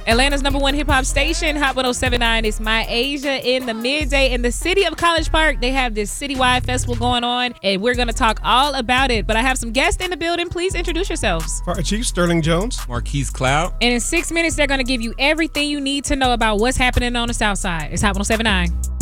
Atlanta's #1 hip hop station, Hot 1079. It's My Asia in the midday. In the city of College Park, they have this citywide festival going on, and we're going to talk all about it. But I have some guests in the building. Please introduce yourselves. Fire Chief Sterling Jones. Marquise Cloud. And in 6 minutes, they're going to give you everything you need to know about what's happening on the South Side. It's Hot 1079.